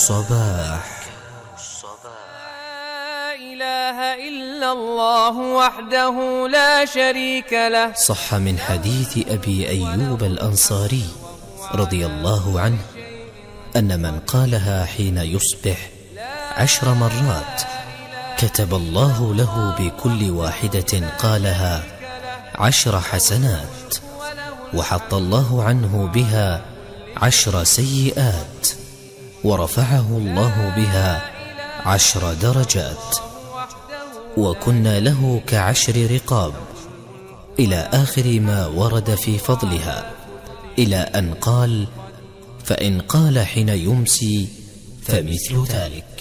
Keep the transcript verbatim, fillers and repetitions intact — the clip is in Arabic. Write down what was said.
الصباح. لا إله إلا الله وحده لا شريك له. صح من حديث أبي أيوب الأنصاري رضي الله عنه أن من قالها حين يصبح عشر مرات كتب الله له بكل واحدة قالها عشر حسنات، وحط الله عنه بها عشر سيئات، ورفعه الله بها عشر درجات، وكنا له كعشر رقاب، إلى آخر ما ورد في فضلها، إلى أن قال: فإن قال حين يمسي فمثل ذلك.